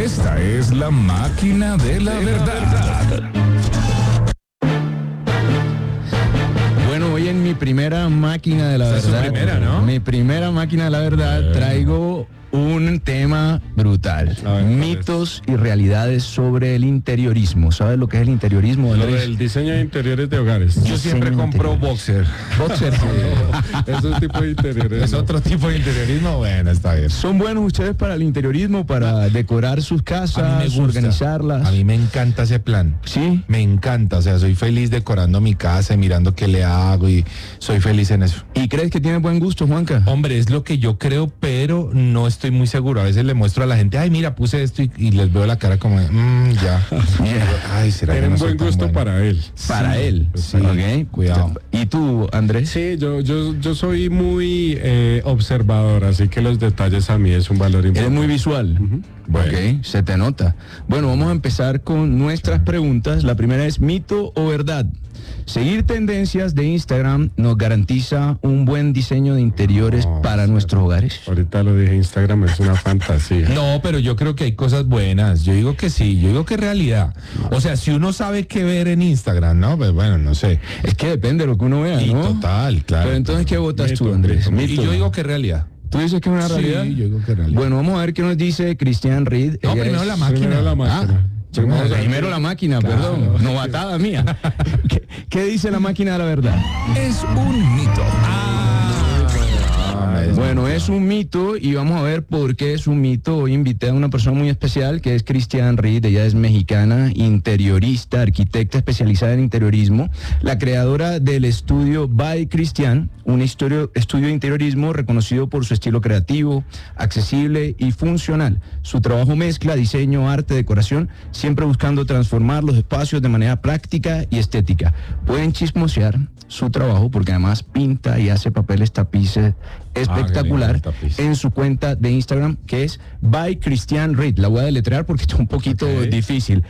Esta es la máquina de la verdad. Bueno, hoy en mi primera máquina de la verdad. Su primera, ¿no? Mi primera máquina de la verdad traigo un tema brutal. Mitos y realidades sobre el interiorismo. ¿Sabes lo que es el interiorismo, Lo Andrés? del diseño de interiores de hogares. Yo siempre compro boxer. Boxer. Es un tipo de interiores. ¿Es otro tipo de interiorismo? Bueno, está bien. ¿Son buenos ustedes para el interiorismo, para decorar sus A mí me casas, gusta. organizarlas? A mí me encanta ese plan. Sí. Me encanta, o sea, soy feliz decorando mi casa y mirando qué le hago y soy feliz en eso. ¿Y crees que tiene buen gusto, Juanca? Hombre, es lo que yo creo, pero no estoy muy seguro. A veces le muestro a la gente, ay, mira, puse esto y les veo la cara como, ya. Ay, será que Tienen no soy buen tan gusto bueno? para él. Para él. Sí, Ok, cuidado. ¿Y tú, Andrés? Sí, yo soy muy observador, así que los detalles a mí es un valor importante. Eres muy visual. Bueno. Ok, se te nota. Bueno, vamos a empezar con nuestras preguntas. La primera es mito o verdad. Seguir tendencias de Instagram nos garantiza un buen diseño de interiores para nuestros hogares. Ahorita lo dije, Instagram es una fantasía. No, pero yo creo que hay cosas buenas. Yo digo que sí, yo digo que es realidad. O sea, si uno sabe qué ver en Instagram, ¿no? Pues bueno, no sé. Es que depende de lo que uno vea, Y ¿no? total, claro. Pero entonces, ¿qué votas tú, Mito, Andrés? mito. Y yo digo que es realidad. ¿Tú dices que es una realidad? Sí, yo digo que es realidad. Bueno, vamos a ver qué nos dice Cristian Reed. No, Ella primero es- la máquina. Primero la máquina. Primero la máquina, perdón. Novatada mía. ¿Qué dice la máquina de la verdad? Es un mito. Bueno, es un mito y vamos a ver por qué es un mito. Hoy invité a una persona muy especial que es Cristian Reed. Ella es mexicana, interiorista, arquitecta especializada en interiorismo, la creadora del estudio By Cristian, un estudio de interiorismo reconocido por su estilo creativo, accesible y funcional. Su trabajo mezcla diseño, arte, decoración, siempre buscando transformar los espacios de manera práctica y estética. Pueden chismosear su trabajo porque además pinta y hace papeles tapices espectacular lindo el tapiz. en su cuenta de Instagram, que es By Cristian Reed. La voy a deletrear porque está un poquito difícil.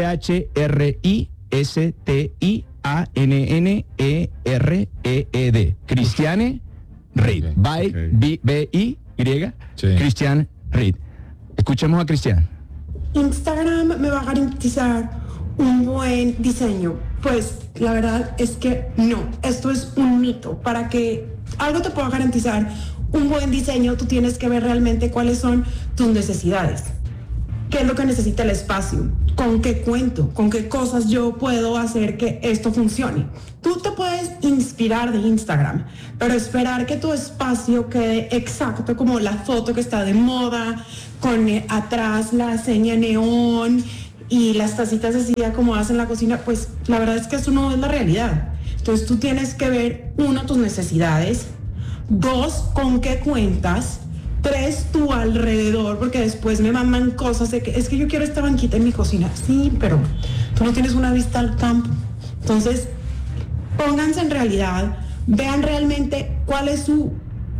CHRISTIANNEREED. Cristiane Reed. Ok, By ok. B-I-Y. Sí. Cristian Reed. Escuchemos a Cristian. Instagram me va a garantizar un buen diseño. Pues la verdad es que no, esto es un mito. Para que algo te pueda garantizar un buen diseño, tú tienes que ver realmente cuáles son tus necesidades. ¿Qué es lo que necesita el espacio? ¿Con qué cuento? ¿Con qué cosas yo puedo hacer que esto funcione? Tú te puedes inspirar de Instagram, pero esperar que tu espacio quede exacto como la foto que está de moda, con atrás la seña neón y las tacitas así acomodadas en la cocina, pues la verdad es que eso no es la realidad. Entonces tú tienes que ver, uno, tus necesidades, dos, con qué cuentas, tres, tu alrededor, porque después me mandan cosas de que es que yo quiero esta banquita en mi cocina. Sí, pero tú no tienes una vista al campo. Entonces, pónganse en realidad, vean realmente cuál es su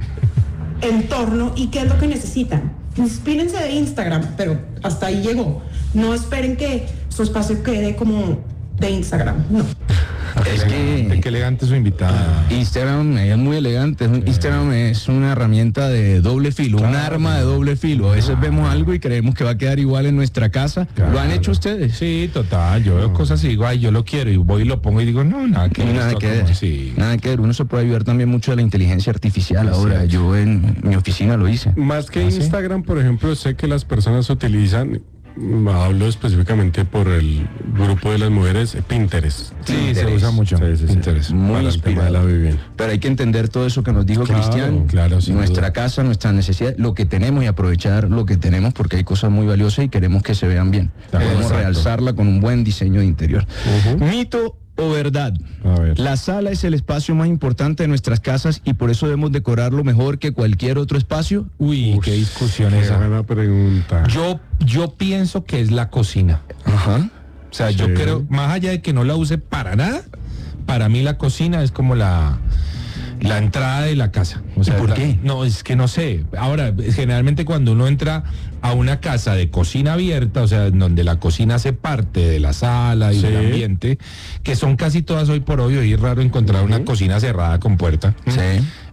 entorno y qué es lo que necesitan. Inspírense de Instagram, pero hasta ahí llegó. No esperen que su espacio quede como de Instagram, no. Es que Qué elegante su invitada. Instagram es muy elegante. Instagram es una herramienta de doble filo, un arma de doble filo. A veces vemos algo y creemos que va a quedar igual en nuestra casa. ¿Lo han hecho ustedes? Sí, total. Yo veo cosas y digo, ay, yo lo quiero. Y voy y lo pongo y digo, no, nada que ver. Nada esto que como ver. así. Nada que ver. Uno se puede ayudar también mucho de la inteligencia artificial ahora. Yo en mi oficina lo hice. Más que ¿Ah, sí? Instagram, por ejemplo, sé que las personas utilizan, hablo específicamente por el grupo de las mujeres, Pinterest. Sí, se usa mucho. Sí. Pinterest. Muy Para el tema inspirado. de la vivienda. Pero hay que entender todo eso que nos dijo Claro, Cristian. claro, sin nuestra duda. casa, nuestra necesidad, lo que tenemos y aprovechar lo que tenemos porque hay cosas muy valiosas y queremos que se vean bien. Queremos exacto. realzarla con un buen diseño de interior. Mito o verdad. A ver. La sala es el espacio más importante de nuestras casas y por eso debemos decorarlo mejor que cualquier otro espacio. Uy, qué discusión Qué esa. buena pregunta. Yo pienso que es la cocina. Ajá. O sea, yo Sí. creo, más allá de que no la use para nada, para mí la cocina es como la entrada de la casa. O sea, por qué? No, es que no sé. Ahora, generalmente cuando uno entra a una casa de cocina abierta, o sea, en donde la cocina hace parte de la sala y Sí. del ambiente, que son casi todas hoy por hoy, y es raro encontrar una cocina cerrada con puerta. Sí.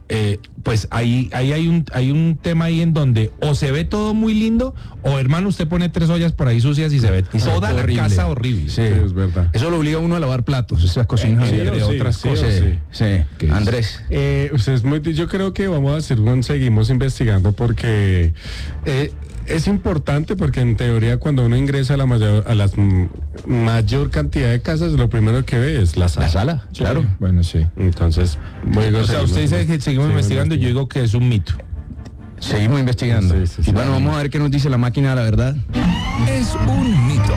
pues ahí hay un tema ahí en donde o se ve todo muy lindo, o hermano, usted pone 3 ollas por ahí sucias y se ve toda la horrible. casa horrible. Sí, es verdad. Eso lo obliga a uno a lavar platos, esas cocinas. sí, entre o sí, otras sí, cosas. o sí. Sí. ¿Qué es? Andrés. Yo creo que vamos a hacer seguimos investigando porque es importante, porque en teoría cuando uno ingresa a la mayor cantidad de casas, lo primero que ve es la sala. La sala, claro. Bueno, sí. Entonces, luego O sea, usted dice que seguimos investigando, yo digo que es un mito. Seguimos investigando. Sí, sí, y bueno, sí. vamos a ver qué nos dice la máquina de la verdad. Es un mito.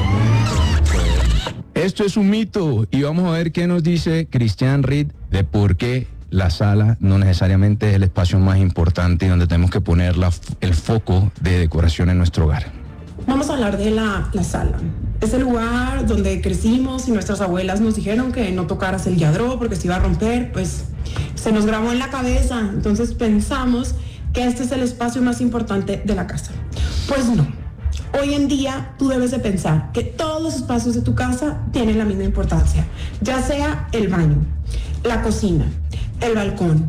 Esto es un mito y vamos a ver qué nos dice Christian Reed de por qué la sala no necesariamente es el espacio más importante y donde tenemos que poner el foco de decoración en nuestro hogar. Vamos a hablar de la sala. Es el lugar donde crecimos y nuestras abuelas nos dijeron que no tocaras el lladró porque se iba a romper, pues se nos grabó en la cabeza, entonces pensamos que este es el espacio más importante de la casa. Pues no. Hoy en día tú debes de pensar que todos los espacios de tu casa tienen la misma importancia, ya sea el baño, la cocina, el balcón,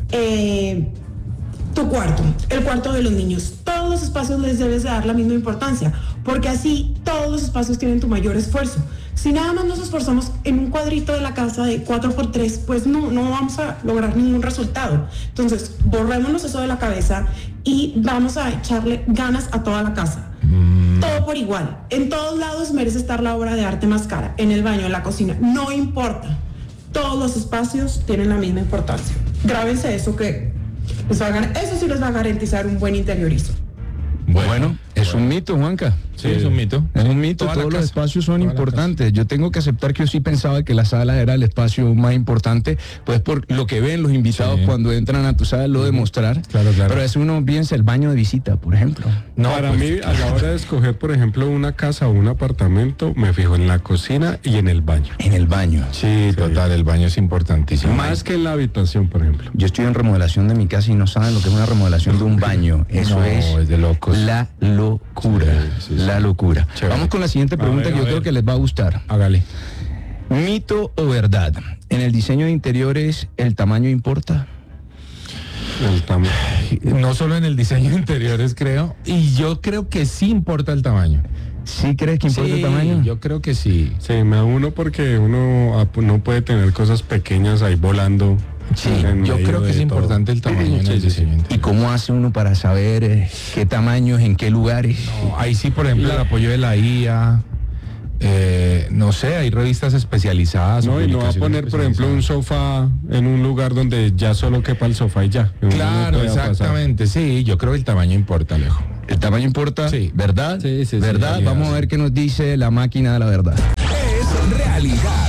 tu cuarto, el cuarto de los niños. Todos los espacios les debes de dar la misma importancia, porque así todos los espacios tienen tu mayor esfuerzo. Si nada más nos esforzamos en un cuadrito de la casa de 4x3, pues no vamos a lograr ningún resultado. Entonces, borrémonos eso de la cabeza y vamos a echarle ganas a toda la casa. Todo por igual. En todos lados merece estar la obra de arte más cara. En el baño, en la cocina, no importa. Todos los espacios tienen la misma importancia. Grábense eso que eso sí les va a garantizar un buen interiorismo. Bueno, es un mito, Juanca. Sí, es un mito. Es un mito, Toda la todos los casa, espacios son toda la importantes. Yo tengo que aceptar que yo sí pensaba que la sala era el espacio más importante, pues por lo que ven los invitados Sí. cuando entran a tu sala, lo demostrar. Claro. Pero es uno piensa el baño de visita, por ejemplo. No, para pues, mí, a la hora de escoger, por ejemplo, una casa o un apartamento, me fijo en la cocina y en el baño. En el baño. Sí, total, el baño es importantísimo. Más que en la habitación, por ejemplo. Yo estoy en remodelación de mi casa y no saben lo que es una remodelación de un baño. Eso No, es de locos. la locura. Sí, sí, la locura. Chévere. Vamos con la siguiente pregunta ver, que yo a creo ver. que les va a gustar. Hágale. ¿Mito o verdad? ¿En el diseño de interiores el tamaño importa? El tamaño. No solo en el diseño de interiores, creo, y yo creo que sí importa el tamaño. ¿Sí crees que importa el tamaño? Yo creo que sí. Sí, me da uno porque uno no puede tener cosas pequeñas ahí volando. Sí, en Yo medio creo que de es todo. importante el tamaño en el Sí, sí, sí. diseño ¿Y interior. cómo hace uno para saber qué tamaños, en qué lugares? No, ahí sí, por ejemplo, el apoyo de la IA. No sé, hay revistas especializadas. o No, y no va a publicaciones poner, por ejemplo, un sofá en un lugar donde ya solo quepa el sofá y ya. Uno no Claro, puede pasar. exactamente, sí, yo creo que el tamaño importa, Alejo. ¿El tamaño importa? Sí. ¿Verdad? Sí, sí, sí, ¿Verdad? realidad, Vamos a sí. ver qué nos dice la máquina de la verdad. Es realidad.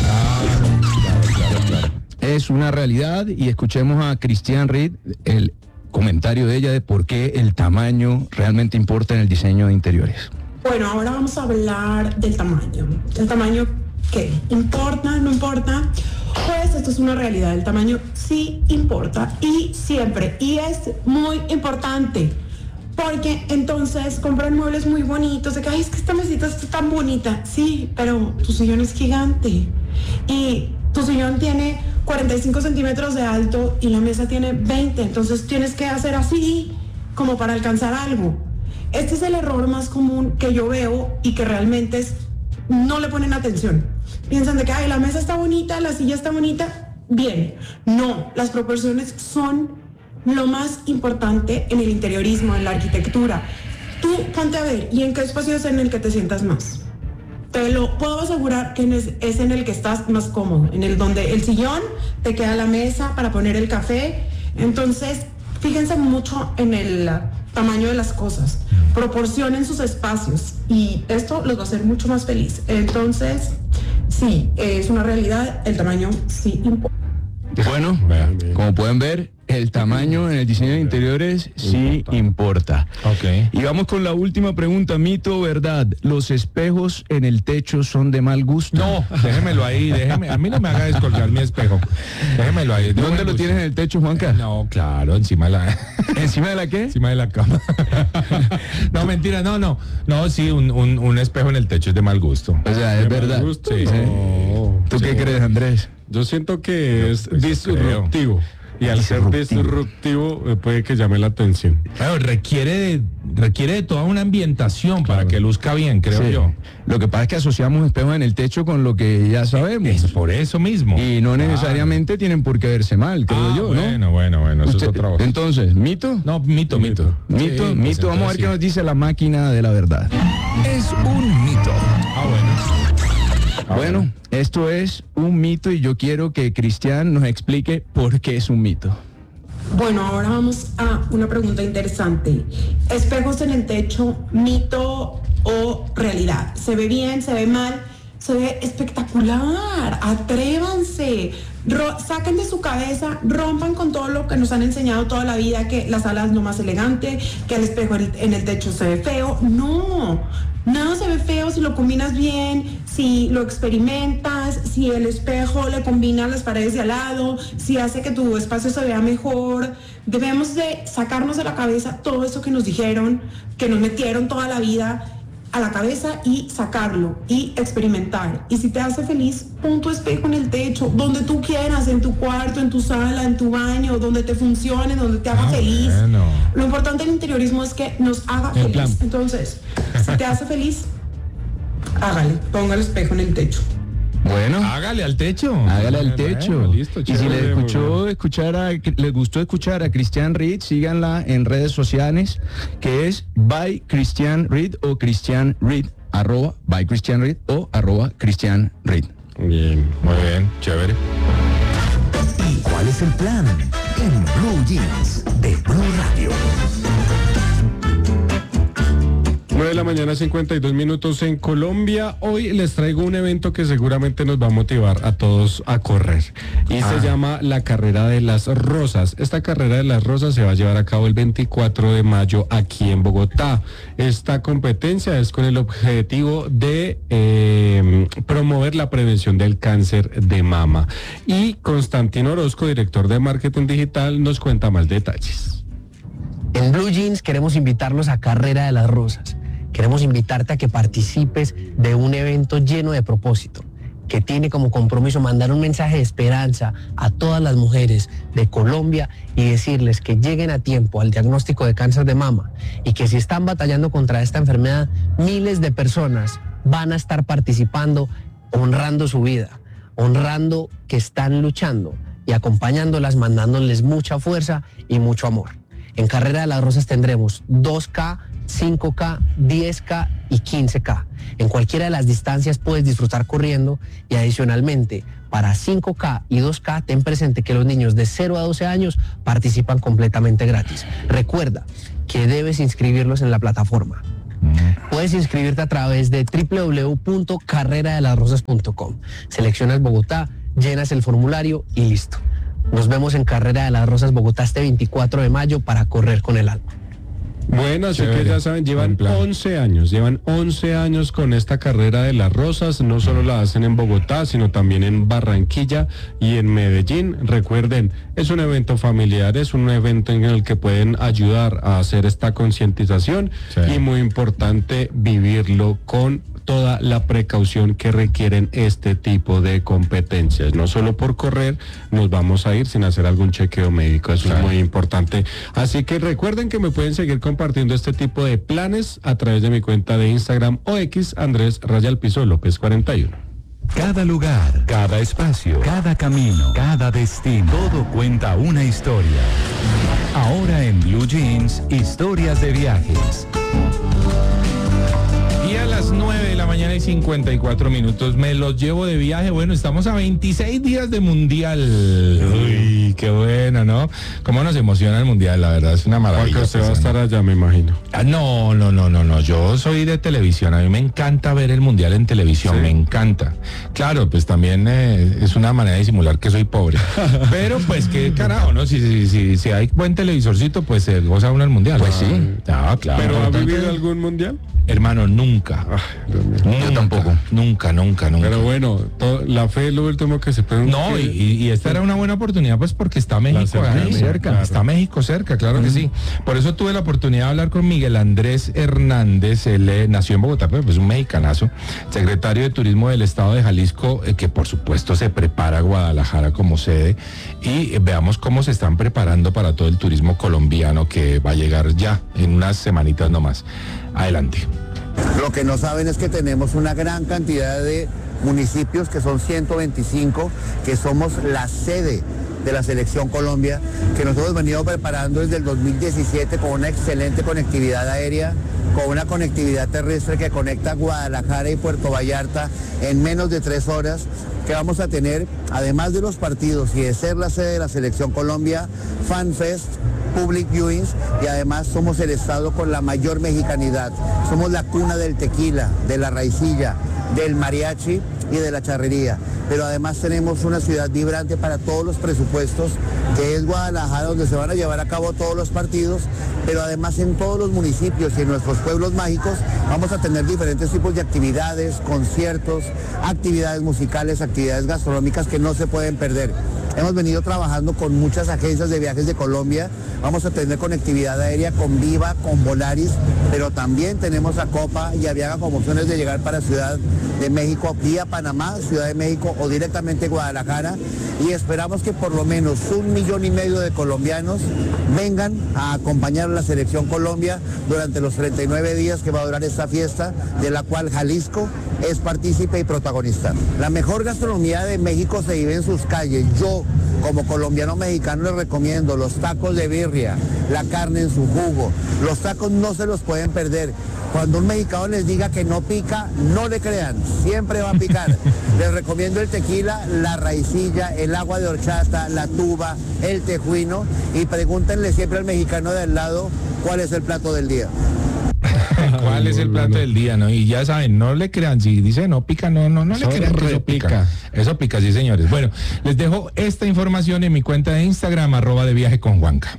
Es una realidad y escuchemos a Christian Reed, el comentario de ella de por qué el tamaño realmente importa en el diseño de interiores. Bueno, ahora vamos a hablar del tamaño. ¿El tamaño qué? ¿Importa? ¿No importa? Pues esto es una realidad. El tamaño sí importa y siempre. Y es muy importante. Porque entonces compran muebles muy bonitos. De que, ay, es que esta mesita está tan bonita. Sí, pero tu sillón es gigante. Y tu sillón tiene 45 centímetros de alto y la mesa tiene 20. Entonces tienes que hacer así como para alcanzar algo. Este es el error más común que yo veo y que realmente no le ponen atención. Piensan de que, ay, la mesa está bonita, la silla está bonita. Bien. No, las proporciones son lo más importante en el interiorismo, en la arquitectura. Tú ponte a ver, ¿y en qué espacio es en el que te sientas más? Te lo puedo asegurar que es en el que estás más cómodo, en el donde el sillón te queda la mesa para poner el café. Entonces, fíjense mucho en el tamaño de las cosas, proporcionen sus espacios y esto los va a hacer mucho más feliz. Entonces, sí, es una realidad, el tamaño sí importa. Bueno, como pueden ver, el tamaño en el diseño de interiores sí importa. Ok. Y vamos con la última pregunta, mito o verdad. ¿Los espejos en el techo son de mal gusto? No, déjemelo ahí, a mí no me haga descolgar mi espejo. Déjemelo ahí. de ¿Dónde buen lo gusto. tienes en el techo, Juanca? No, claro, encima de la ¿Encima de la qué? encima de la cama. No, mentira, no, sí, un espejo en el techo es de mal gusto. O sea, es ¿De mal verdad. gusto? Sí. No. ¿Tú qué crees, Andrés? Yo siento que es Pues yo disruptivo. Y al ser disruptivo puede que llame la atención. Claro, requiere de toda una ambientación para que luzca bien, creo Sí. yo. Lo que pasa es que asociamos espejos en el techo con lo que ya sabemos. Es por eso mismo. Y no Claro. necesariamente tienen por qué verse mal, creo yo, ¿no? Bueno, eso es otra cosa. Entonces, ¿mito? No, mito. Mito, Sí, pues mito. Vamos a ver entonces qué sí. nos dice la máquina de la verdad. Es un mito. Bueno, esto es un mito y yo quiero que Cristian nos explique por qué es un mito. Bueno, ahora vamos a una pregunta interesante. ¿Espejos en el techo, mito o realidad? ¿Se ve bien? ¿Se ve mal? Se ve espectacular. Atrévanse. Saquen de su cabeza, rompan con todo lo que nos han enseñado toda la vida, que la sala es lo más elegante, que el espejo en el techo se ve feo. No, nada se ve feo si lo combinas bien, si lo experimentas, si el espejo le combina las paredes de al lado, si hace que tu espacio se vea mejor. Debemos de sacarnos de la cabeza todo eso que nos dijeron, que nos metieron toda la vida a la cabeza y sacarlo y experimentar. Y si te hace feliz, pon tu espejo en el techo, donde tú quieras, en tu cuarto, en tu sala, en tu baño, donde te funcione, donde te haga feliz. Bueno. Lo importante del interiorismo es que nos haga El feliz. plan. Entonces, si te hace feliz, hágale, ponga el espejo en el techo. Bueno, Hágale al techo. hágale al techo. Bueno, listo, Y si chévere, les muy gustó escuchar a Christian Reed, síganla en redes sociales, que es by Christian Reed o Christian Reed, @by Christian Reed o @Christian Reed. Bien. Muy bien, chévere. ¿Y cuál es el plan? En Blue Jeans de Blue Radio. 9:52 en Colombia. Hoy les traigo un evento que seguramente nos va a motivar a todos a correr. Y se llama la Carrera de las Rosas. Esta Carrera de las Rosas se va a llevar a cabo el 24 de mayo aquí en Bogotá. Esta competencia es con el objetivo de promover la prevención del cáncer de mama. Y Constantino Orozco, director de marketing digital, nos cuenta más detalles. En Blue Jeans queremos invitarlos a Carrera de las Rosas. Queremos invitarte a que participes de un evento lleno de propósito, que tiene como compromiso mandar un mensaje de esperanza a todas las mujeres de Colombia y decirles que lleguen a tiempo al diagnóstico de cáncer de mama y que si están batallando contra esta enfermedad, miles de personas van a estar participando, honrando su vida, honrando que están luchando y acompañándolas, mandándoles mucha fuerza y mucho amor. En Carrera de las Rosas tendremos 2K, 5K, 10K y 15K. En cualquiera de las distancias puedes disfrutar corriendo y adicionalmente para 5K y 2K ten presente que los niños de 0 a 12 años participan completamente gratis. Recuerda que debes inscribirlos en la plataforma. Puedes inscribirte a través de www.carreradelasrosas.com. Seleccionas Bogotá, llenas el formulario y listo. Nos vemos en Carrera de las Rosas Bogotá este 24 de mayo para correr con el alma. Bueno, así Chévere. que ya saben, llevan Buen plan. 11 años con esta Carrera de las Rosas. No solo la hacen en Bogotá, sino también en Barranquilla y en Medellín. Recuerden, es un evento familiar, es un evento en el que pueden ayudar a hacer esta concientización Sí. y muy importante vivirlo con toda la precaución que requieren este tipo de competencias. No solo por correr nos vamos a ir sin hacer algún chequeo médico, eso Claro. es muy importante. Así que recuerden que me pueden seguir compartiendo este tipo de planes a través de mi cuenta de Instagram o X, Andrés López 41. Cada lugar, cada espacio, cada camino, cada destino, todo cuenta una historia. Ahora en Blue Jeans, historias de viajes. Y a las 9:54 me los llevo de viaje. Bueno, estamos a 26 días de mundial. Uy, qué bueno, ¿no? Cómo nos emociona el mundial, la verdad, es una maravilla. Porque usted va a pues, estar allá, me imagino. Ah, no, yo soy de televisión, a mí me encanta ver el mundial en televisión, Sí. me encanta. Claro, pues también es una manera de simular que soy pobre, pero pues qué carajo, ¿no? Si hay buen televisorcito, pues se goza uno el mundial. Pues sí. Ah, claro. ¿Pero ha vivido algún mundial? Hermano, nunca. Yo tampoco. Nunca. Pero bueno, la fe es lo último que se puede... No, y esta era una buena oportunidad, pues porque está México ahí cerca. Claro. Está México cerca, claro que sí. Por eso tuve la oportunidad de hablar con Miguel Andrés Hernández. Él nació en Bogotá, pero es un mexicanazo, secretario de Turismo del Estado de Jalisco, que por supuesto se prepara a Guadalajara como sede. Y veamos cómo se están preparando para todo el turismo colombiano que va a llegar ya en unas semanitas nomás. Adelante. Lo que no saben es que tenemos una gran cantidad de municipios, que son 125, que somos la sede de la Selección Colombia, que nosotros hemos venido preparando desde el 2017 con una excelente conectividad aérea, con una conectividad terrestre que conecta Guadalajara y Puerto Vallarta en menos de 3 horas, que vamos a tener, además de los partidos y de ser la sede de la Selección Colombia, Fan Fest, Public Viewings, y además somos el estado con la mayor mexicanidad. Somos la cuna del tequila, de la raicilla, del mariachi y de la charrería. Pero además tenemos una ciudad vibrante para todos los presupuestos, que es Guadalajara, donde se van a llevar a cabo todos los partidos, pero además en todos los municipios y en nuestros pueblos mágicos vamos a tener diferentes tipos de actividades, conciertos, actividades musicales, actividades gastronómicas que no se pueden perder. Hemos venido trabajando con muchas agencias de viajes de Colombia. Vamos a tener conectividad aérea con Viva, con Volaris, pero también tenemos a Copa y a Viaga como opciones de llegar para Ciudad de México, vía Panamá, Ciudad de México o directamente Guadalajara. Y esperamos que por lo menos 1,5 millones de colombianos vengan a acompañar a la Selección Colombia durante los 39 días que va a durar esta fiesta, de la cual Jalisco es partícipe y protagonista. La mejor gastronomía de México se vive en sus calles. Yo, como colombiano mexicano, les recomiendo los tacos de birria, la carne en su jugo. Los tacos no se los pueden perder. Cuando un mexicano les diga que no pica, no le crean, siempre va a picar. Les recomiendo el tequila, la raicilla, el agua de horchata, la tuba, el tejuino, y pregúntenle siempre al mexicano de al lado cuál es el plato del día. ¿Cuál es el plato del día, no? Y ya saben, no le crean, si dice no pica, no le crean, que eso pica. Eso pica, sí, señores. Bueno, les dejo esta información en mi cuenta de Instagram, @deviajeconjuanca.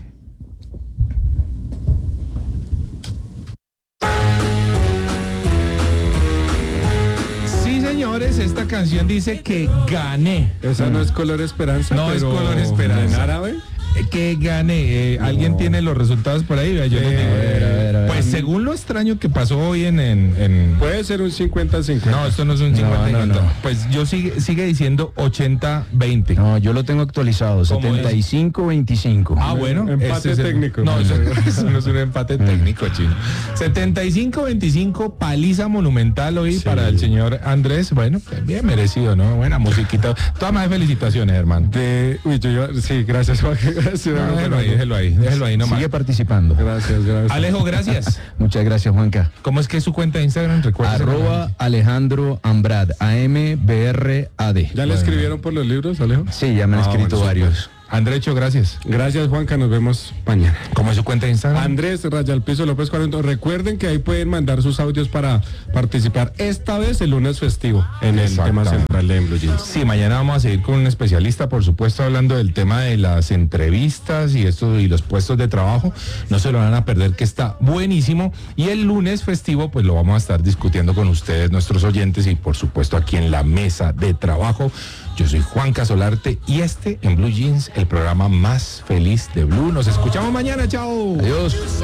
Sí, señores, esta canción dice que gané. Esa no es Color Esperanza, no pero es Color Esperanza. ¿En árabe? Que gané. ¿Alguien tiene los resultados por ahí? Yo les digo. A ver. Pues según lo extraño que pasó hoy en... Puede ser un 50-50. No, esto no es un 50-50. No. Pues yo sigue diciendo 80-20. No, yo lo tengo actualizado, 75-25. Ah, bueno. Empate técnico. No, eso no es un empate técnico, chino. 75-25, paliza monumental hoy para el señor Andrés. Bueno, pues bien merecido, ¿no? Buena musiquita. Todas más felicitaciones, hermano. Sí, gracias, Juan. Gracias. No, déjelo ahí nomás. Sigue participando. Gracias. Alejo, gracias. Muchas gracias, Juanca. ¿Cómo es que es su cuenta de Instagram? @ Alejandro Ambrad, AMBRAD. ¿Ya le escribieron por los libros, Alejo? Sí, ya me han escrito varios. Andrecho, gracias. Gracias, Juanca, nos vemos mañana. ¿Cómo es su cuenta de Instagram? Andrés _Piso López 40. Recuerden que ahí pueden mandar sus audios para participar esta vez el lunes festivo en el tema central de Blue Jeans. Sí, mañana vamos a seguir con un especialista, por supuesto, hablando del tema de las entrevistas y los puestos de trabajo. No se lo van a perder, que está buenísimo. Y el lunes festivo, pues lo vamos a estar discutiendo con ustedes, nuestros oyentes, y por supuesto aquí en la mesa de trabajo. Yo soy Juanca Solarte y en Blue Jeans, el programa más feliz de Blue. Nos escuchamos mañana, chao. Adiós.